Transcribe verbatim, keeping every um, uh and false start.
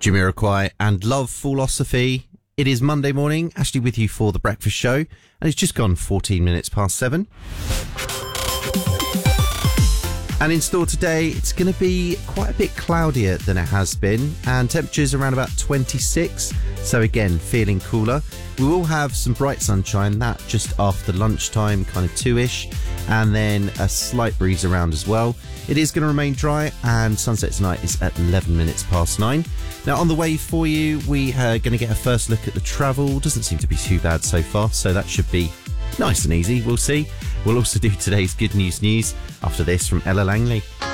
Jamiroquai and Love Philosophy. It is Monday morning, Ashley with you for The Breakfast Show, and it's just gone fourteen minutes past seven. And in store today, it's going to be quite a bit cloudier than it has been, and temperatures around about twenty-six, so again, feeling cooler. We will have some bright sunshine, that just after lunchtime, kind of two-ish, and then a slight breeze around as well. It is going to remain dry, and sunset tonight is at eleven minutes past nine. Now, on the way for you, we are going to get a first look at the travel. Doesn't seem to be too bad so far, so that should be nice and easy. We'll see. We'll also do today's good news news after this from Ella Langley.